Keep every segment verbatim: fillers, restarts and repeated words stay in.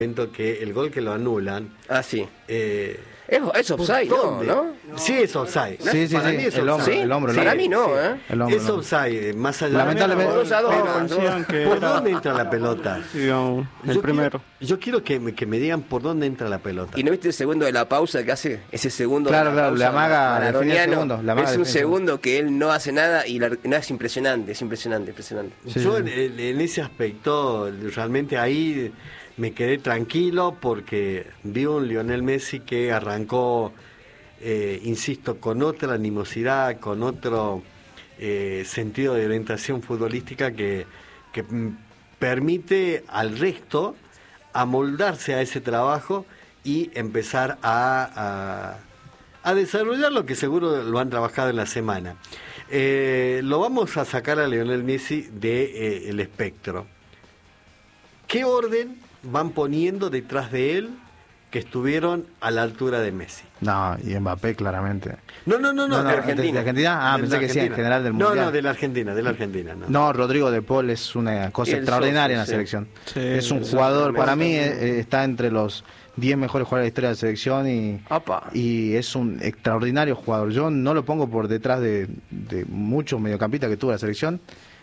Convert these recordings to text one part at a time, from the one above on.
que el gol que lo anulan. Ah, sí. Eh, es, es offside, ¿no? ¿no? Sí, es offside. Sí, sí, para sí. mí es El hombro, offside. el hombro, Sí, para mí no, sí. ¿eh? El hombro, es no. offside, más allá. Lamentablemente. dos a dos, Todos ¿no? coincidían que ¿Por era, dónde entra la pelota? digamos, el Yo primero. Quiero, yo quiero que me, que me digan por dónde entra la pelota. ¿Y no viste el segundo de la pausa que hace? Ese segundo Claro, de la claro, pausa le amaga, maradoniano, define el segundo, le amaga, es un define el segundo que él no hace nada y la, no, es impresionante, es impresionante, impresionante. Sí, Yo sí. en, en ese aspecto, realmente ahí me quedé tranquilo porque vi un Lionel Messi que arrancó, eh, insisto, con otra animosidad, con otro eh, sentido de orientación futbolística que, que mm, permite al resto amoldarse a ese trabajo y empezar a, a, a desarrollar lo que seguro lo han trabajado en la semana. Eh, lo vamos a sacar a Lionel Messi de eh, el espectro. ¿Qué orden van poniendo detrás de él que estuvieron a la altura de Messi? No, y Mbappé claramente. No, no, no, no, No, no, de ¿de Argentina. Argentina? Ah, De pensé la que sí, en Argentina. general del No, Mundial. no, de la Argentina, de la Argentina. No, No, Rodrigo de Paul es una cosa Y el extraordinaria en la socio, sí. selección. Sí, es un el jugador, socio para también. mí eh, está entre los diez mejores jugadores de la historia de la selección y, Opa. y es un extraordinario jugador. Yo no lo pongo por detrás de, de muchos mediocampistas que tuvo la selección.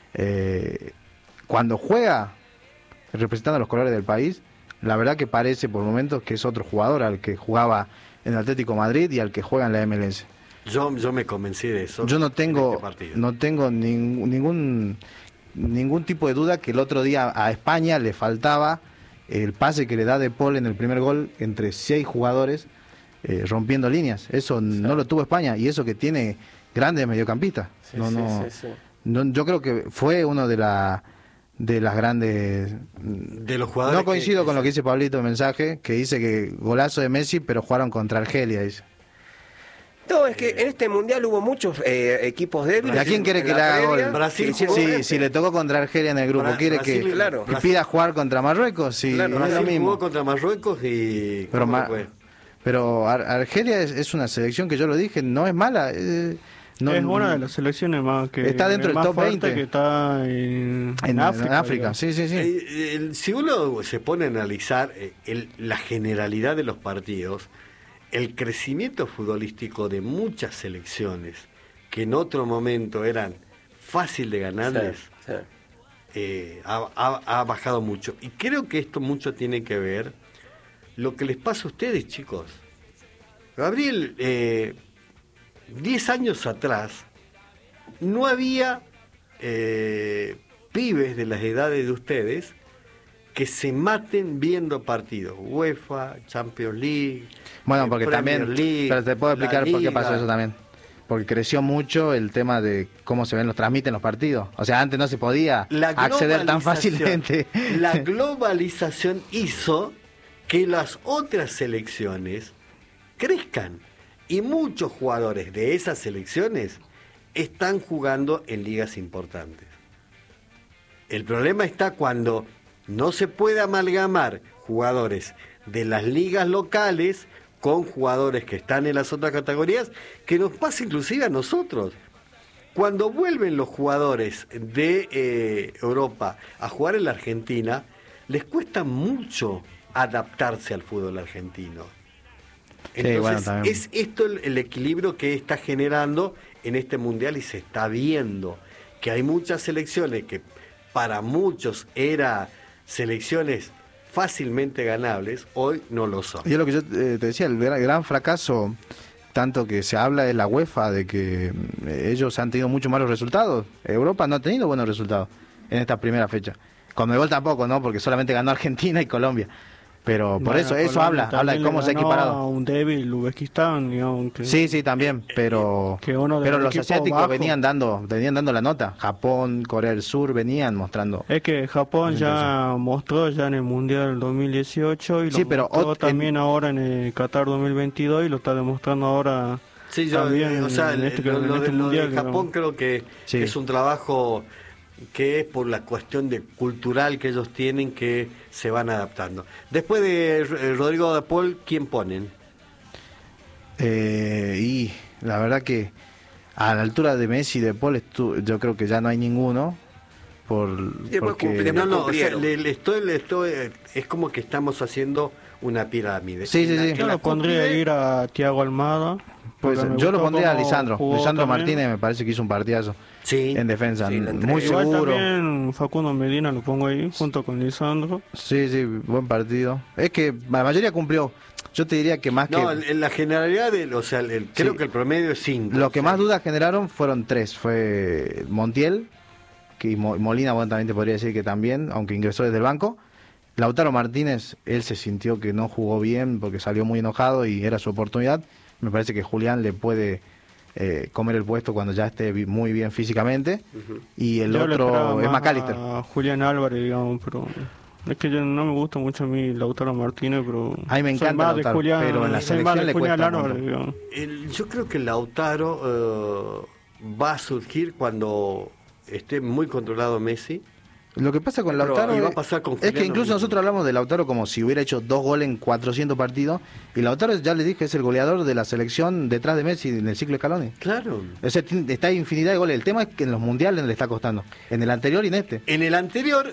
Eh, cuando juega representando los colores del país, la verdad que parece por momentos que es otro jugador al que jugaba en el Atlético de Madrid y al que juega en la M L S. Yo, yo me convencí de eso. Yo no en tengo este partido. no tengo ning- ningún ningún tipo de duda que el otro día a España le faltaba el pase que le da De Paul en el primer gol entre seis jugadores eh, rompiendo líneas. Eso no lo tuvo España y eso que tiene grandes mediocampistas. Sí, no, sí, no, sí, sí. no, yo creo que fue uno de la de las grandes. De los jugadores No coincido que- con lo que dice Pablito en mensaje, que dice que golazo de Messi, pero jugaron contra Argelia, dice. No, es que en este mundial hubo muchos eh, equipos débiles. ¿Y a quién quiere En que la le haga previa, gol? Brasil que hicieron Sí, goles. si le tocó contra Argelia en el grupo, Bra- ¿quiere Brasil, que, claro. que pida jugar contra Marruecos? Sí, Claro, no es lo Brasil mismo. jugó contra Marruecos y... Pero, ¿cómo Ma- fue? pero Ar- Argelia es, es una selección que yo lo dije, no es mala. eh, no- es una de las selecciones más que Está dentro del más top fuerte veinte. que está en, en, en África. en África, digamos. sí, sí, sí. Eh, el- si uno se pone a analizar eh, el- la generalidad de los partidos, el crecimiento futbolístico de muchas selecciones que en otro momento eran fácil de ganarles, Sí, sí. eh, ha, ha- ha bajado mucho. Y creo que esto mucho tiene que ver lo que les pasa a ustedes, chicos. Gabriel, eh, diez años atrás, no había eh, pibes de las edades de ustedes que se maten viendo partidos. UEFA, Champions League. Bueno, eh, porque Premier también, League, pero te puedo la explicar por qué pasó Liga. eso también. Porque creció mucho el tema de cómo se ven los transmiten los partidos. O sea, antes no se podía La acceder tan globalización- fácilmente. La globalización hizo que las otras selecciones crezcan. Y muchos jugadores de esas selecciones están jugando en ligas importantes. El problema está cuando no se puede amalgamar jugadores de las ligas locales con jugadores que están en las otras categorías, que nos pasa inclusive a nosotros. Cuando vuelven los jugadores de eh, Europa a jugar en la Argentina, les cuesta mucho adaptarse al fútbol argentino. Entonces, bueno, también. es esto el, el equilibrio que está generando en este mundial y se está viendo que hay muchas selecciones que para muchos eran selecciones fácilmente ganables, hoy no lo son. Y es lo que yo eh, te decía, el gran, gran fracaso, tanto que se habla de la UEFA, de que mm, ellos han tenido mucho malos resultados. Europa no ha tenido buenos resultados en esta primera fecha. Conmebol tampoco, ¿no? Porque solamente ganó Argentina y Colombia. Pero por Bueno, eso, eso Colombia habla, habla de también cómo le se ha ganó equiparado. a un débil Uzbekistán, digamos. Que, Sí, sí, también, pero que uno de pero los los equipos asiáticos bajos. venían dando venían dando la nota. Japón, Corea del Sur venían mostrando. Es que Japón Es ya mostró ya en el Mundial dos mil dieciocho y lo Sí, pero mostró ot- también en- ahora en el Qatar dos mil veintidós y lo está demostrando ahora Sí, yo, también eh, o sea, en este, lo, en lo este de, lo de Mundial. Japón digamos. creo que Sí. es un trabajo que es por la cuestión de cultural que ellos tienen, que se van adaptando. Después de eh, Rodrigo de Paul, ¿quién ponen? Eh, y la verdad que a la altura de Messi y de Paul estu- yo creo que ya no hay ninguno. por Después porque cumple- No, no, o sea, cumplieron. le, le estoy, le estoy, es como que estamos haciendo una pirámide. Sí, sí, En la sí. que Yo la lo pondría cúspide- ir a Tiago Almada. puede porque ser. me Yo lo gustó pondría a cómo Lisandro. jugó Lisandro también. Martínez me parece que hizo un partidazo Sí. en defensa, Sí, la entrega. muy Igual seguro. también Facundo Medina lo pongo ahí, junto con Lisandro. Sí, sí, buen partido. Es que la mayoría cumplió. Yo te diría que más No, que... en, en la generalidad, del, o sea, el- creo Sí. que el promedio es cinco. Lo o que sea, más dudas generaron fueron tres. Fue Montiel, que y Mo- Molina, bueno, también te podría decir que también, aunque ingresó desde el banco. Lautaro Martínez, él se sintió que no jugó bien porque salió muy enojado y era su oportunidad. Me parece que Julián le puede eh, comer el puesto cuando ya esté vi- muy bien físicamente. Y el Yo le esperaba otro es más McAllister. a Julián Álvarez, digamos, pero es que yo no me gusta mucho a mí Lautaro Martínez, pero A mí me soy encanta más de Lautaro, Julián, pero en la soy selección más de le Julián cuesta un Álvarez, montón. digamos. el- yo creo que Lautaro eh, va a surgir cuando esté muy controlado Messi. Lo que pasa con Pero Lautaro iba a es, pasar con es Julián que lo incluso mismo. nosotros hablamos de Lautaro como si hubiera hecho dos goles en cuatrocientos partidos, y Lautaro, ya les dije, es el goleador de la selección detrás de Messi en el ciclo Scaloni. Claro. O sea, tiene- está infinidad de goles. El tema es que en los mundiales le está costando. En el anterior y en este. En el anterior,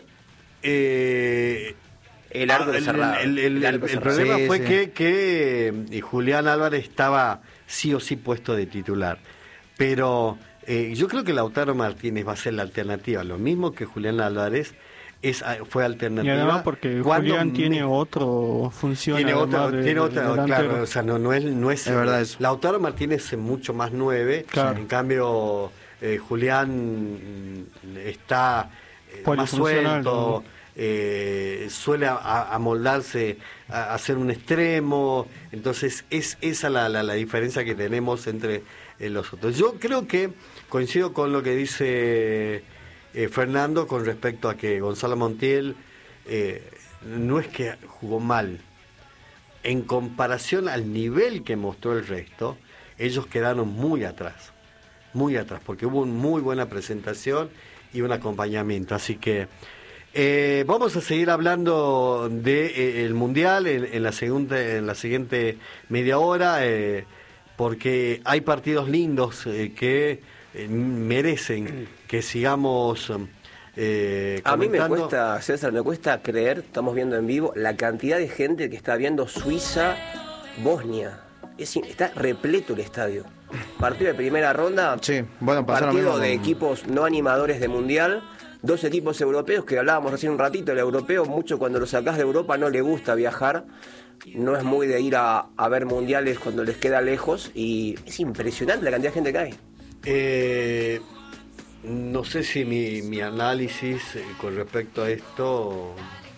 eh, El arco ah, cerrado. el, el- El arco el cerrado. problema Sí, fue sí. que, que eh, Julián Álvarez estaba sí o sí puesto de titular. Pero eh, yo creo que Lautaro Martínez va a ser la alternativa. Lo mismo que Julián Álvarez es, ah, fue Y alternativa. además porque cuando Julián me- tiene otro función. tiene además otra, de- tiene de otra, delantero. claro, o sea, no, no es, no es, Es verdad eso. Lautaro Martínez es mucho más nueve, Claro. en cambio eh, Julián mm, está eh, más Polifuncional, suelto, ¿no? eh, suele a- a- amoldarse a, a ser un extremo, entonces es esa la, la, la diferencia que tenemos entre eh, los otros. Yo creo que coincido con lo que dice eh, Fernando con respecto a que Gonzalo Montiel eh, no es que jugó mal, en comparación al nivel que mostró el resto, ellos quedaron muy atrás, muy atrás, porque hubo una muy buena presentación y un acompañamiento. Así que eh, vamos a seguir hablando del de, eh, el Mundial en, en, la segunda, en la siguiente media hora, eh, porque hay partidos lindos eh, que eh, merecen que sigamos... Eh, A mí me comentando. cuesta, César, me cuesta creer, estamos viendo en vivo, la cantidad de gente que está viendo Suiza-Bosnia. Es, in- está repleto el estadio. Partido de primera ronda, Sí, bueno, pasó lo partido mismo de con- equipos no animadores de mundial, dos equipos europeos que hablábamos recién un ratito, el europeo, mucho cuando lo sacás de Europa no le gusta viajar, no es muy de ir a, a ver mundiales cuando les queda lejos, y es impresionante la cantidad de gente que hay. Eh, no sé si mi, mi análisis eh, con respecto a esto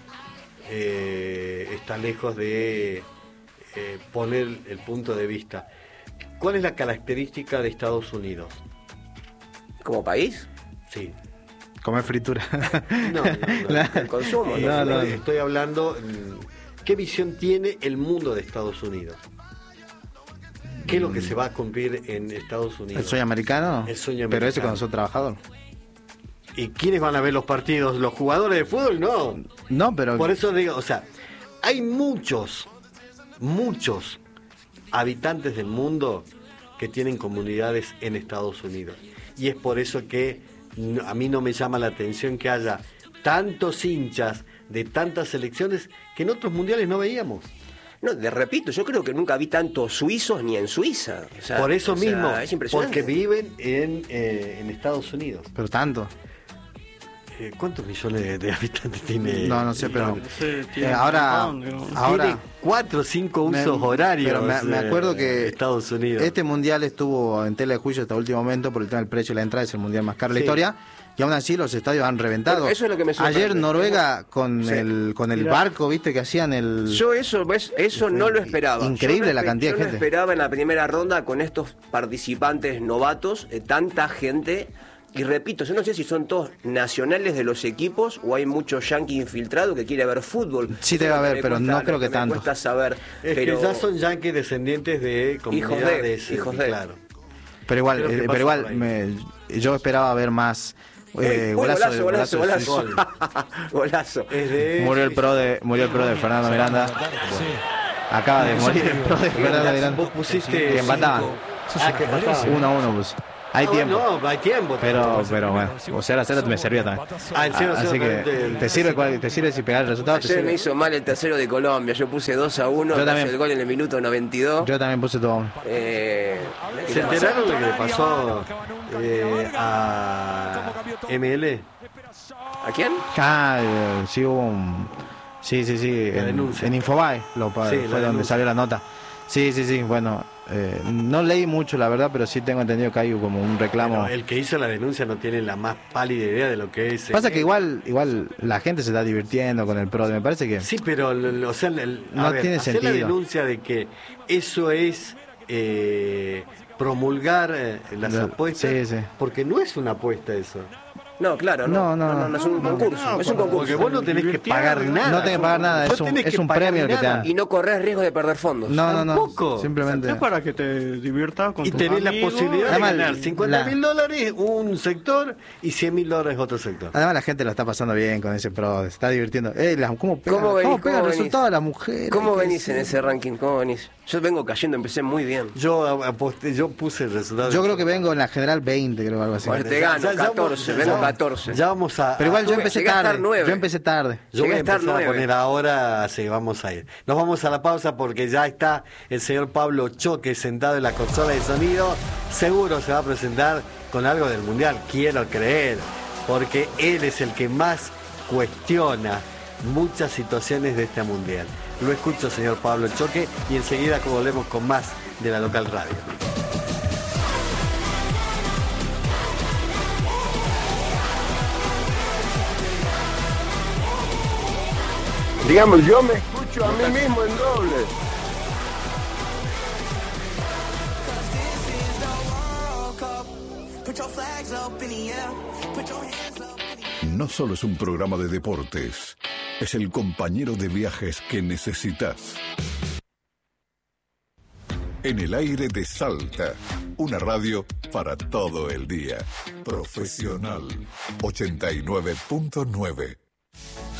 eh, está lejos de eh, poner el punto de vista. ¿Cuál es la característica de Estados Unidos? Como país, Sí. Comer fritura. No, no, no. La- el consumo. Eh, No, no, estoy, no. estoy hablando, mm, ¿qué visión tiene el mundo de Estados Unidos? ¿Qué es lo que se va a cumplir en Estados Unidos? ¿El sueño americano? El sueño Pero ese americano. cuando sos trabajador. ¿Y quiénes van a ver los partidos? ¿Los jugadores de fútbol? No. No, pero... Por eso digo, o sea, hay muchos, muchos habitantes del mundo que tienen comunidades en Estados Unidos. Y es por eso que no- a mí no me llama la atención que haya tantos hinchas de tantas selecciones que en otros mundiales no veíamos. No, te repito, yo creo que nunca vi tantos suizos ni en Suiza. O sea, por eso o sea, mismo, es impresionante. porque viven en, eh, en Estados Unidos. Pero tanto. Eh, ¿Cuántos millones de, de habitantes tiene? No, no sé, pero... No sé, tiene Eh, un ahora, montón, digamos. ahora Tiene cuatro o cinco me- usos horarios. pero me, me eh, acuerdo que Estados Unidos. este mundial estuvo en tela de juicio hasta último momento por el tema del precio de la entrada. Es el mundial más caro de la Sí. historia. Y aún así los estadios han reventado. Bueno, eso es lo que me sorprende. Ayer Noruega con Sí. el con el Mirá. barco, viste, que hacían el... Yo eso, ¿ves? Eso no lo esperaba. Increíble Yo no la espe- cantidad de yo no gente. esperaba en la primera ronda con estos participantes novatos, eh, tanta gente. Y repito, yo no sé si son todos nacionales de los equipos o hay mucho yankee infiltrado que quiere ver fútbol. Sí Eso debe es lo haber, me pero cuesta- no creo lo que me tanto. cuesta saber. Es pero que ya son yanquis descendientes de comunidades. hijos eh, de. Claro. Pero igual, Creo que eh, pasa pero igual por ahí. me- yo esperaba ver más eh, Uy, golazo, de- golazo, golazo de golazo, Suiza. golazo. Golazo. Es de Murió el pro de murió el pro de Fernando Miranda. Acaba de morir el pro de Fernando Vos Miranda. pusiste Que empataban. Ah, que empataban. uno a uno pues. hay Ah, tiempo. No, hay tiempo. Pero, pero bueno, o sea, la cero me servía también. Ah, el cero a cero Así que también te- te sirve, cual- te sirve si pegar el resultado. Te Ayer me sirve. hizo mal el tercero de Colombia. Yo puse dos a uno, Yo hace también. el gol en el minuto noventa y dos. Yo también puse todo. Eh, ¿Se enteraron lo que le pasó eh, a M L? ¿A quién? Ah, eh, sí hubo un... Sí, sí, sí, La en, denuncia. en Infobae lo, pa- Sí, fue la donde denuncia. salió la nota. Sí, sí, sí, bueno, eh, no leí mucho la verdad, pero sí tengo entendido que hay como un reclamo. Bueno, el que hizo la denuncia no tiene la más pálida idea de lo que es. Pasa eh, que igual igual la gente se está divirtiendo con el PRO, me parece que... Sí, pero el- o sea, el- a No ver, tiene hacer la sentido. denuncia de que eso es eh, promulgar eh, las La- apuestas, sí, sí. porque no es una apuesta eso. No, claro, no. No, no, no, es un concurso. No, es un porque concurso. vos no tenés que pagar nada. No tenés que pagar nada, No es un, tenés es que un pagar premio el que te nada. dan. Y no corres riesgo de perder fondos. No, no, no, Tampoco. simplemente... Es para que te diviertas con Y tus tenés la amigos. posibilidad Además, de ganar cincuenta la- mil dólares un sector y cien mil dólares otro sector. Además la gente lo está pasando bien con ese PRO, se está divirtiendo. Eh, la- ¿Cómo pega, ¿Cómo venís? cómo pega ¿Cómo el venís? resultado de la mujer? ¿Cómo Hay que venís en decir. ese ranking? ¿Cómo venís? Yo vengo cayendo, empecé muy bien. Yo aposté, yo puse el resultado. Yo creo que vengo en la general veinte, creo, algo así. Bueno, te gano, catorce, vengo catorce. Ya vamos a. Pero igual yo tuve- empecé llegué a estar tarde. nueve. Yo empecé tarde. Yo voy Llegué a a estar empezar a nueve. poner ahora, así vamos a ir. Nos vamos a la pausa porque ya está el señor Pablo Choque sentado en la consola de sonido. Seguro se va a presentar con algo del Mundial, quiero creer, porque él es el que más cuestiona muchas situaciones de este Mundial. Lo escucho, señor Pablo Choque, y enseguida volvemos con más de la local radio. Digamos, yo me escucho a mí mismo en doble. No solo es un programa de deportes, es el compañero de viajes que necesitas. En el aire de Salta, una radio para todo el día. Profesional ochenta y nueve punto nueve.